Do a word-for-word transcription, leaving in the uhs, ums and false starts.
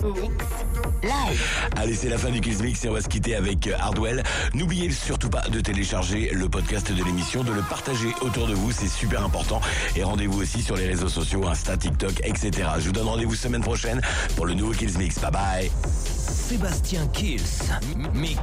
Mix live. Allez, c'est la fin du Kills Mix et on va se quitter avec Hardwell. N'oubliez surtout pas de télécharger le podcast de l'émission, de le partager autour de vous, c'est super important. Et rendez-vous aussi sur les réseaux sociaux, Insta, TikTok, et cetera. Je vous donne rendez-vous semaine prochaine pour le nouveau Kills Mix. Bye bye. Sébastien Kills Mix.